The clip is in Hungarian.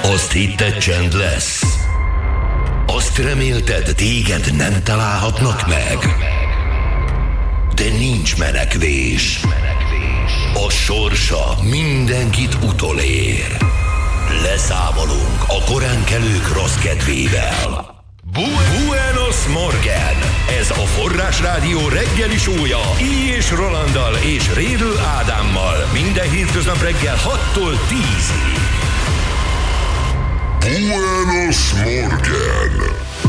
Azt hitted, csend lesz? Azt remélted, téged nem találhatnak meg? De nincs menekvés. A sorsa mindenkit utolér. Leszámolunk a koránkelők rossz kedvével. Buenos Morgen! Ez a Forrás Rádió reggeli sója I. és Rolanddal és Rédl Ádámmal minden hétköznap reggel 6-tól 10-ig. Buenos Morgen!